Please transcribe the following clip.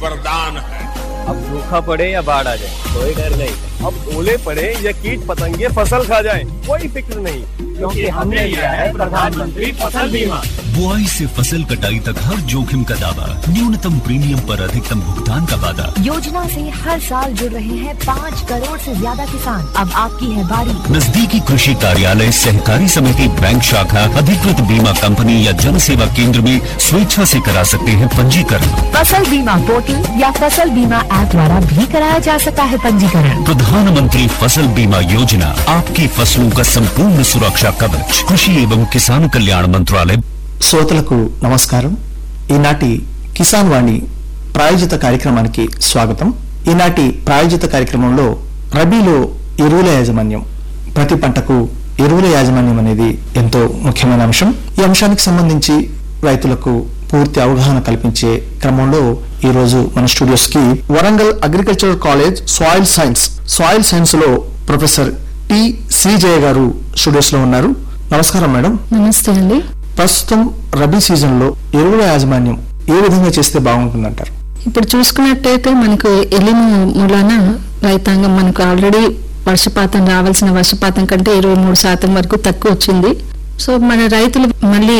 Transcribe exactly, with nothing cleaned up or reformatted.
वरदान है। अब सूखा पड़े या बाढ़ आ जाए कोई डर नहीं। अब ओले पड़े या कीट पतंगे फसल खा जाए कोई फिक्र नहीं, क्योंकि हमने लिया है प्रधानमंत्री फसल बीमा। बुआई से फसल कटाई तक हर जोखिम का दावा, न्यूनतम प्रीमियम पर अधिकतम भुगतान का वादा। योजना से हर साल जुड़ रहे हैं पाँच करोड़ से ज्यादा किसान। अब आपकी है बारी। नजदीकी कृषि कार्यालय, सहकारी समिति, बैंक शाखा, अधिकृत बीमा कंपनी या जन सेवा केंद्र में स्वेच्छा से करा सकते हैं पंजीकरण। फसल बीमा पोर्टल या फसल बीमा ऐप द्वारा भी कराया जा सकता है पंजीकरण। प्रधानमंत्री फसल बीमा योजना आपकी फसलों का संपूर्ण सुरक्षा कवच। कृषि एवं किसान कल्याण मंत्रालय। శ్రోతలకు నమస్కారం. ఈనాటి కిసాన్ వాణి ప్రాయోజిత కార్యక్రమానికి స్వాగతం. ఈనాటి ప్రాయోజిత కార్యక్రమంలో రబీలో ఎరువుల యాజమాన్యం, ప్రతి పంటకు ఎరువుల యాజమాన్యం అనేది ఎంతో ముఖ్యమైన అంశం. ఈ అంశానికి సంబంధించి రైతులకు పూర్తి అవగాహన కల్పించే క్రమంలో ఈ రోజు మన స్టూడియోస్ కి Warangal agricultural college soil science soil science లో ప్రొఫెసర్ టి శ్రీజయ గారు స్టూడియోస్ లో ఉన్నారు. నమస్కారం మేడం. నమస్తే అండి. ప్రస్తుతం రబీ సీజన్ లో ఎరువుల యాజమాన్యం ఏ విధంగా చేస్తే బాగుంటుందంటారు? ఇప్పుడు చూసుకున్నట్టయితే మనకు ఎలినో మూలాన రైతాంగం మనకు ఆల్రెడీ వర్షపాతం రావాల్సిన వర్షపాతం కంటే ఇరవై మూడు శాతం వరకు తక్కువ వచ్చింది. సో మన రైతులు మళ్ళీ